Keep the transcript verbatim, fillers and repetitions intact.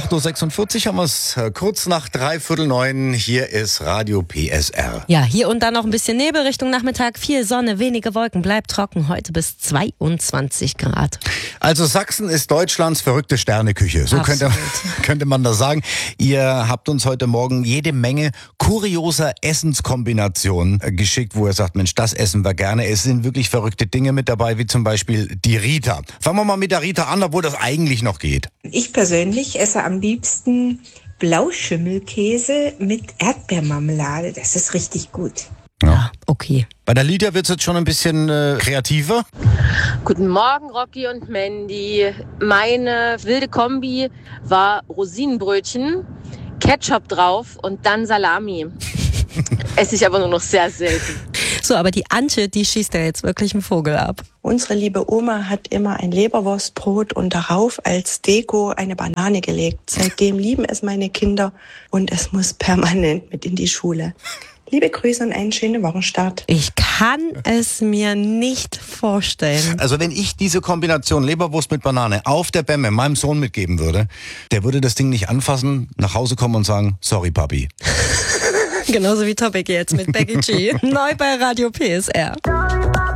acht Uhr sechsundvierzig haben wir es, kurz nach dreiviertel neun. Hier ist Radio P S R. Ja, hier und da noch ein bisschen Nebel Richtung Nachmittag. Viel Sonne, wenige Wolken, bleibt trocken. Heute bis zweiundzwanzig Grad. Also Sachsen ist Deutschlands verrückte Sterneküche. So könnte, könnte man das sagen. Ihr habt uns heute Morgen jede Menge kurioser Essenskombinationen geschickt, wo ihr sagt, Mensch, das essen wir gerne. Es sind wirklich verrückte Dinge mit dabei, wie zum Beispiel die Rita. Fangen wir mal mit der Rita an, obwohl das eigentlich noch geht. Ich persönlich esse am liebsten Blauschimmelkäse mit Erdbeermarmelade. Das ist richtig gut. Ja, okay. Bei der Lydia wird es jetzt schon ein bisschen äh, kreativer. Guten Morgen, Rocky und Mandy. Meine wilde Kombi war Rosinenbrötchen, Ketchup drauf und dann Salami. Esse ich aber nur noch sehr selten. So, aber die Antje, die schießt ja jetzt wirklich einen Vogel ab. Unsere liebe Oma hat immer ein Leberwurstbrot und darauf als Deko eine Banane gelegt. Seitdem lieben es meine Kinder und es muss permanent mit in die Schule. Liebe Grüße und einen schönen Wochenstart. Ich kann es mir nicht vorstellen. Also wenn ich diese Kombination Leberwurst mit Banane auf der Bämme meinem Sohn mitgeben würde, der würde das Ding nicht anfassen, nach Hause kommen und sagen, sorry Papi. Genauso wie Topic jetzt mit Becky G. Neu bei Radio P S R.